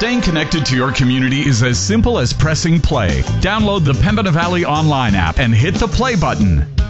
Staying connected to your community is as simple as pressing play. Download the Pembina Valley Online app and hit the play button.